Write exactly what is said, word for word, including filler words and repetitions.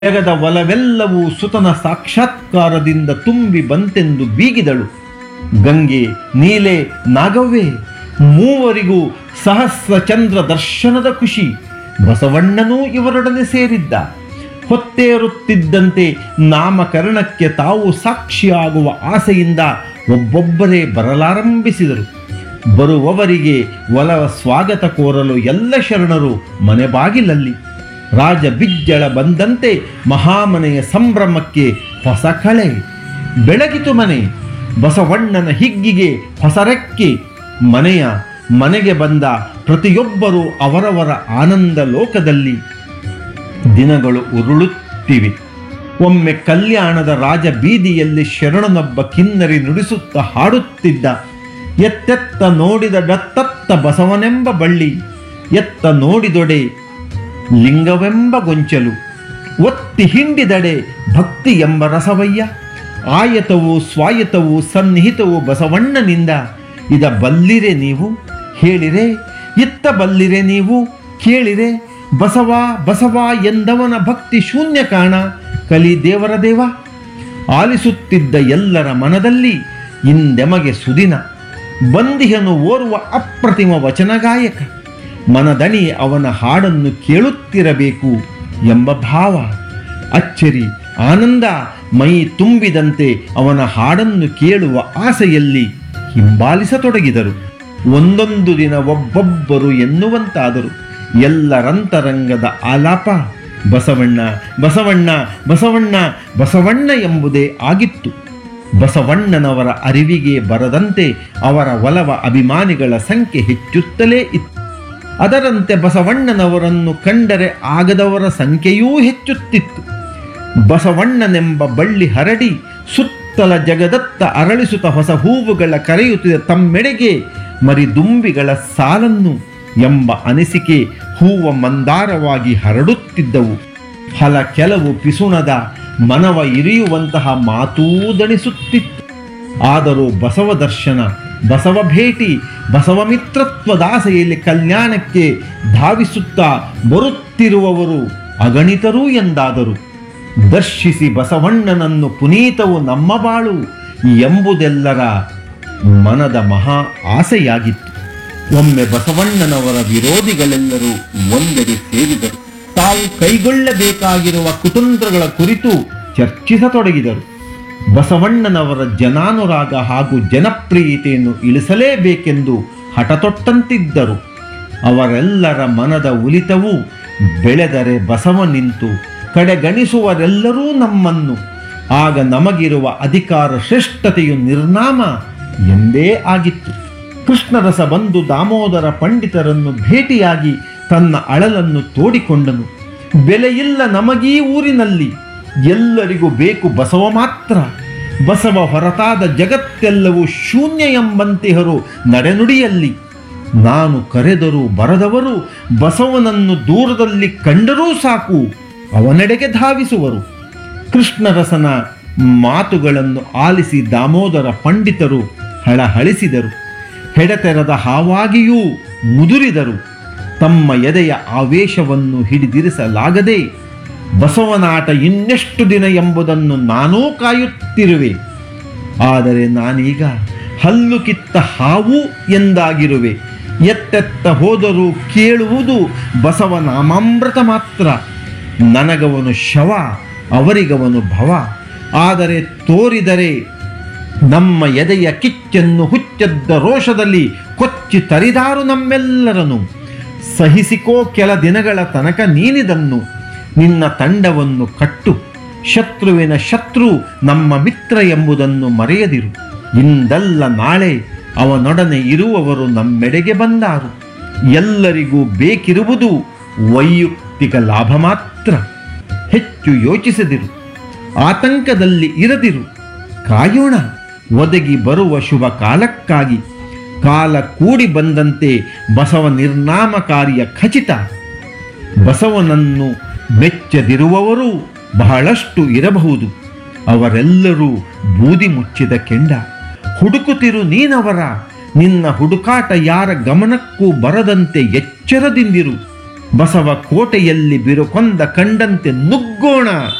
ಜಗದ ಒಲವೆಲ್ಲವೂ ಸುತನ ಸಾಕ್ಷಾತ್ಕಾರದಿಂದ ತುಂಬಿ ಬಂತೆಂದು ಬೀಗಿದಳು. ಗಂಗೆ, ನೀಲೆ, ನಾಗವ್ವೆ ಮೂವರಿಗೂ ಸಹಸ್ರ ಚಂದ್ರ ದರ್ಶನದ ಖುಷಿ. ಬಸವಣ್ಣನೂ ಇವರೊಡನೆ ಸೇರಿದ್ದ. ಹೊತ್ತೇರುತ್ತಿದ್ದಂತೆ ನಾಮಕರಣಕ್ಕೆ ತಾವು ಸಾಕ್ಷಿಯಾಗುವ ಆಸೆಯಿಂದ ಒಬ್ಬೊಬ್ಬರೇ ಬರಲಾರಂಭಿಸಿದರು. ಬರುವವರಿಗೆ ಒಲವ ಸ್ವಾಗತ ಕೋರಲು ಎಲ್ಲ ಶರಣರು ಮನೆ ಬಾಗಿಲಲ್ಲಿ. ರಾಜ ಬಿಜ್ಜಳ ಬಂದಂತೆ ಮಹಾಮನೆಯ ಸಂಭ್ರಮಕ್ಕೆ ಹೊಸ ಕಳೆ ಬೆಳಗಿತು ಮನೆ. ಬಸವಣ್ಣನ ಹಿಗ್ಗಿಗೆ ಹೊಸರೆಕ್ಕೆ ಮನೆಯ ಮನೆಗೆ ಬಂದ ಪ್ರತಿಯೊಬ್ಬರೂ ಅವರವರ ಆನಂದ ಲೋಕದಲ್ಲಿ. ದಿನಗಳು ಉರುಳುತ್ತಿವೆ. ಒಮ್ಮೆ ಕಲ್ಯಾಣದ ರಾಜ ಬೀದಿಯಲ್ಲಿ ಶರಣನೊಬ್ಬ ಕಿನ್ನರಿ ನುಡಿಸುತ್ತಾ ಹಾಡುತ್ತಿದ್ದ. ಎತ್ತೆತ್ತ ನೋಡಿದ ಡತ್ತತ್ತ ಬಸವನೆಂಬ ಬಳ್ಳಿ, ಎತ್ತ ನೋಡಿದೊಡೆ ಲಿಂಗವೆಂಬ ಗೊಂಚಲು, ಒತ್ತಿ ಹಿಂಡಿದಡೆ ಭಕ್ತಿ ಎಂಬ ರಸವಯ್ಯ. ಆಯತವು ಸ್ವಾಯತವು ಸನ್ನಿಹಿತವು ಬಸವಣ್ಣನಿಂದ. ಇದ ಬಲ್ಲಿರೆ ನೀವು ಹೇಳಿರೆ, ಇತ್ತ ಬಲ್ಲಿರೆ ನೀವು ಕೇಳಿರೆ. ಬಸವ ಬಸವ ಎಂದವನ ಭಕ್ತಿ ಶೂನ್ಯ ಕಾಣ, ಕಲಿ ದೇವರ ದೇವ. ಆಲಿಸುತ್ತಿದ್ದ ಎಲ್ಲರ ಮನದಲ್ಲಿ ಇಂದೆಮಗೆ ಸುದಿನ. ಬಂದಿಹನು ಓರ್ವ ಅಪ್ರತಿಮ ವಚನಗಾಯಕ. ಮನದಣಿ ಅವನ ಹಾಡನ್ನು ಕೇಳುತ್ತಿರಬೇಕು ಎಂಬ ಭಾವ. ಅಚ್ಚರಿ ಆನಂದ ಮೈ ತುಂಬಿದಂತೆ ಅವನ ಹಾಡನ್ನು ಕೇಳುವ ಆಸೆಯಲ್ಲಿ ಹಿಂಬಾಲಿಸತೊಡಗಿದರು. ಒಂದೊಂದು ದಿನ ಒಬ್ಬೊಬ್ಬರು ಎನ್ನುವಂತಾದರು. ಎಲ್ಲರಂತರಂಗದ ಆಲಾಪ ಬಸವಣ್ಣ ಬಸವಣ್ಣ ಬಸವಣ್ಣ ಬಸವಣ್ಣ ಎಂಬುದೇ ಆಗಿತ್ತು. ಬಸವಣ್ಣನವರ ಅರಿವಿಗೆ ಬರದಂತೆ ಅವರ ಒಲವ ಅಭಿಮಾನಿಗಳ ಸಂಖ್ಯೆ ಹೆಚ್ಚುತ್ತಲೇ ಇತ್ತು. ಅದರಂತೆ ಬಸವಣ್ಣನವರನ್ನು ಕಂಡರೆ ಆಗದವರ ಸಂಖ್ಯೆಯೂ ಹೆಚ್ಚುತ್ತಿತ್ತು. ಬಸವಣ್ಣನೆಂಬ ಬಳ್ಳಿ ಹರಡಿ ಸುತ್ತಲ ಜಗದತ್ತ ಅರಳಿಸುತ್ತ ಹೊಸ ಹೂವುಗಳ ಕರೆಯುತ್ತಿದ್ದ ತಮ್ಮೆಡೆಗೆ ಮರಿದುಂಬಿಗಳ ಸಾಲನ್ನು ಎಂಬ ಅನಿಸಿಕೆ ಹೂವ ಮಂದಾರವಾಗಿ ಹರಡುತ್ತಿದ್ದವು. ಹಲ ಕೆಲವು ಪಿಸುಣದ ಮನವ ಇರಿಯುವಂತಹ ಮಾತೂ ದಣಿಸುತ್ತಿತ್ತು. ಆದರೂ ಬಸವ ದರ್ಶನ, ಬಸವ ಭೇಟಿ, ಬಸವ ಮಿತ್ರತ್ವದಾಸೆಯಲ್ಲಿ ಕಲ್ಯಾಣಕ್ಕೆ ಧಾವಿಸುತ್ತಾ ಬರುತ್ತಿರುವವರು ಅಗಣಿತರು ಎಂದಾದರು. ದರ್ಶಿಸಿ ಬಸವಣ್ಣನನ್ನು ಪುನೀತವು ನಮ್ಮ ಬಾಳು ಎಂಬುದೆಲ್ಲರ ಮನದ ಮಹಾ ಆಸೆಯಾಗಿತ್ತು. ಒಮ್ಮೆ ಬಸವಣ್ಣನವರ ವಿರೋಧಿಗಳೆಲ್ಲರೂ ಒಂದೆಡೆ ಸೇರಿದರು. ತಾವು ಕೈಗೊಳ್ಳಬೇಕಾಗಿರುವ ಕುತಂತ್ರಗಳ ಕುರಿತು ಚರ್ಚಿಸತೊಡಗಿದರು. ಬಸವಣ್ಣನವರ ಜನಾನುರಾಗ ಹಾಗೂ ಜನಪ್ರಿಯತೆಯನ್ನು ಇಳಿಸಲೇಬೇಕೆಂದು ಹಠತೊಟ್ಟಂತಿದ್ದರು. ಅವರೆಲ್ಲರ ಮನದ ಉಲಿತವು ಬೆಳೆದರೆ ಬಸವ ನಿಂತು ಕಡೆಗಣಿಸುವರೆಲ್ಲರೂ ನಮ್ಮನ್ನು. ಆಗ ನಮಗಿರುವ ಅಧಿಕಾರ ಶ್ರೇಷ್ಠತೆಯು ನಿರ್ನಾಮ ಎಂದೇ ಆಗಿತ್ತು. ಕೃಷ್ಣರಸ ಬಂದು ದಾಮೋದರ ಪಂಡಿತರನ್ನು ಭೇಟಿಯಾಗಿ ತನ್ನ ಅಳಲನ್ನು ತೋಡಿಕೊಂಡನು. ಬೆಲೆಯಿಲ್ಲ ನಮಗೀ ಊರಿನಲ್ಲಿ, ಎಲ್ಲರಿಗೂ ಬೇಕು ಬಸವ ಮಾತ್ರ. ಬಸವ ಹೊರತಾದ ಜಗತ್ತೆಲ್ಲವೂ ಶೂನ್ಯ ಎಂಬಂತಿಹರು ನಡೆನುಡಿಯಲ್ಲಿ. ನಾನು ಕರೆದರೂ ಬರದವರು ಬಸವನನ್ನು ದೂರದಲ್ಲಿ ಕಂಡರೂ ಸಾಕು ಅವನೆಡೆಗೆ ಧಾವಿಸುವರು. ಕೃಷ್ಣರಸನ ಮಾತುಗಳನ್ನು ಆಲಿಸಿ ದಾಮೋದರ ಪಂಡಿತರು ಹಳಹಳಿಸಿದರು. ಹೆಡತೆರದ ಹಾವಾಗಿಯೂ ಮುದುರಿದರು. ತಮ್ಮ ಎದೆಯ ಆವೇಶವನ್ನು ಹಿಡಿದಿರಿಸಲಾಗದೆ ಬಸವನಾಟ ಇನ್ನೆಷ್ಟು ದಿನ ಎಂಬುದನ್ನು ನಾನೂ ಕಾಯುತ್ತಿರುವೆ. ಆದರೆ ನಾನೀಗ ಹಲ್ಲು ಕಿತ್ತ ಹಾವು ಎಂದಾಗಿರುವೆ. ಎತ್ತೆತ್ತ ಹೋದರೂ ಕೇಳುವುದು ಬಸವನಾಮಾಮೃತ ಮಾತ್ರ. ನನಗವನು ಶವ, ಅವರಿಗವನು ಭವ. ಆದರೆ ತೋರಿದರೆ ನಮ್ಮ ಎದೆಯ ಕಿಚ್ಚನ್ನು ಹುಚ್ಚದ್ದ ರೋಷದಲ್ಲಿ ಕೊಚ್ಚಿ ತರಿದಾರು ನಮ್ಮೆಲ್ಲರನ್ನು. ಸಹಿಸಿಕೋ ಕೆಲ ದಿನಗಳ ತನಕ ನೀನಿದನ್ನು. ನಿನ್ನ ತಂಡವನ್ನು ಕಟ್ಟು. ಶತ್ರುವಿನ ಶತ್ರು ನಮ್ಮ ಮಿತ್ರ ಎಂಬುದನ್ನು ಮರೆಯದಿರು. ಇಂದಲ್ಲ ನಾಳೆ ಅವನೊಡನೆ ಇರುವವರು ನಮ್ಮೆಡೆಗೆ ಬಂದಾರು. ಎಲ್ಲರಿಗೂ ಬೇಕಿರುವುದು ವೈಯಕ್ತಿಕ ಲಾಭ ಮಾತ್ರ. ಹೆಚ್ಚು ಯೋಚಿಸದಿರು, ಆತಂಕದಲ್ಲಿ ಇರದಿರು. ಕಾಯೋಣ ಒದಗಿ ಬರುವ ಶುಭ ಕಾಲಕ್ಕಾಗಿ. ಕಾಲ ಕೂಡಿ ಬಂದಂತೆ ಬಸವ ನಿರ್ನಾಮ ಕಾರ್ಯ ಖಚಿತ. ಬಸವನನ್ನು ಮೆಚ್ಚದಿರುವವರು ಬಹಳಷ್ಟು ಇರಬಹುದು. ಅವರೆಲ್ಲರೂ ಬೂದಿ ಮುಚ್ಚಿದ ಕೆಂಡ. ಹುಡುಕುತ್ತಿರು ನೀನವರ. ನಿನ್ನ ಹುಡುಕಾಟ ಯಾರ ಗಮನಕ್ಕೂ ಬರದಂತೆ ಎಚ್ಚರದಿಂದಿರು. ಬಸವ ಕೋಟೆಯಲ್ಲಿ ಬಿರುಕೊಂದ ಕಂಡಂತೆ ನುಗ್ಗೋಣ.